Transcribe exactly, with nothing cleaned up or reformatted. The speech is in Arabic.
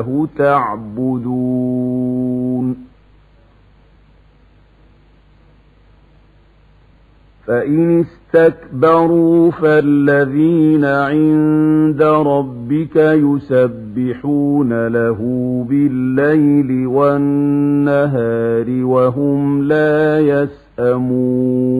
إياه تعبدون فإن استكبروا فالذين عند ربك يسبحون له بالليل والنهار وهم لا يسأمون